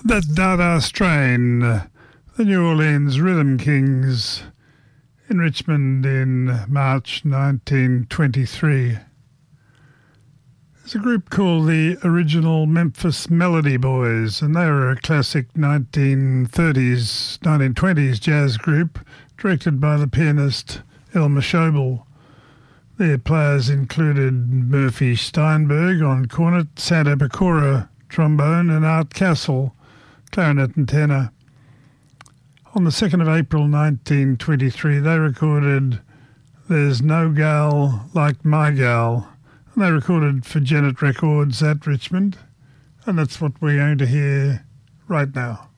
That Dada Strain, the New Orleans Rhythm Kings in Richmond in March 1923. There's a group called the Original Memphis Melody Boys, and they were a classic 1920s jazz group directed by the pianist Elmer Schobel. Their players included Murphy Steinberg on cornet, Santa Pecora trombone, and Art Castle clarinet and tenor. On the 2nd of April 1923, they recorded There's No Gal Like My Gal, and they recorded for Janet Records at Richmond, and that's what we're going to hear right now.